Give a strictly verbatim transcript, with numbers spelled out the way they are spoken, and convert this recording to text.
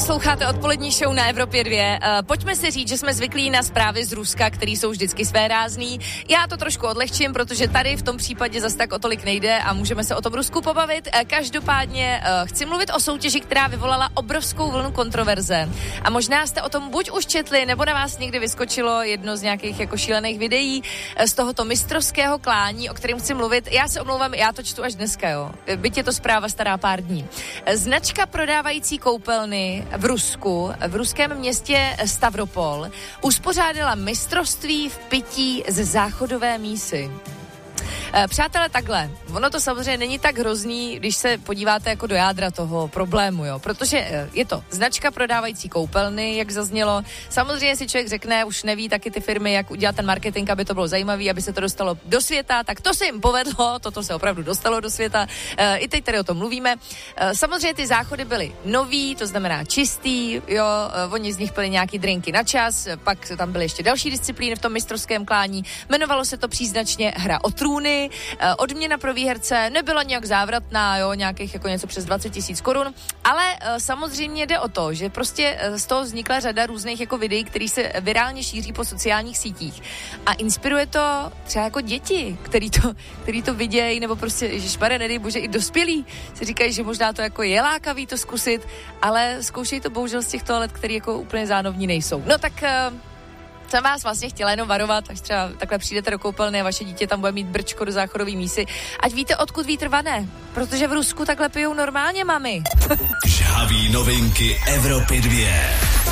Posloucháte odpolední show na Evropě dvě. Uh, pojďme si říct, že jsme zvyklí na zprávy z Ruska, které jsou vždycky svérázný. Já to trošku odlehčím, protože tady v tom případě zas tak o tolik nejde a můžeme se o tom Rusku pobavit. Uh, každopádně uh, chci mluvit o soutěži, která vyvolala obrovskou vlnu kontroverze. A možná jste o tom buď už četli, nebo na vás někdy vyskočilo jedno z nějakých jako šílených videí uh, z tohoto mistrovského klání, o kterém chci mluvit. Já se omlouvám, já to čtu až dneska, jo. Byť je to zpráva stará pár dní. Uh, značka prodávající koupelny v Rusku, v ruském městě Stavropol, uspořádala mistrovství v pití ze záchodové mísy. Přátelé, takhle, ono to samozřejmě není tak hrozný, když se podíváte jako do jádra toho problému, jo, protože je to značka prodávající koupelny, jak zaznělo. Samozřejmě si člověk řekne, už neví taky ty firmy, jak udělat ten marketing, aby to bylo zajímavé, aby se to dostalo do světa, tak to se jim povedlo, toto se opravdu dostalo do světa. E, I teď tady o tom mluvíme. E, samozřejmě ty záchody byly nový, to znamená čistý, jo, e, oni z nich pili nějaký drinky na čas, pak tam byly ještě další disciplíny v tom mistrovském klání. Jmenovalo se to příznačně Hra o trůny. Odměna pro výherce nebyla nějak závratná, jo, nějakých jako něco přes dvacet tisíc korun, ale uh, samozřejmě jde o to, že prostě uh, z toho vznikla řada různých jako videí, které se virálně šíří po sociálních sítích a inspiruje to třeba jako děti, který to, který to vidějí, nebo prostě, ježišmarja, nedej bože, i dospělí si říkají, že možná to jako je lákavý to zkusit, ale zkoušejí to bohužel z těch toalet, které jako úplně zánovní nejsou. No tak uh, jsem vás vlastně chtěla jenom varovat, až třeba takhle přijdete do koupelny a vaše dítě tam bude mít brčko do záchodové mísy, ať víte, odkud vítr vane, protože v Rusku takhle pijou normálně mami. Žhavý novinky Evropy dvě.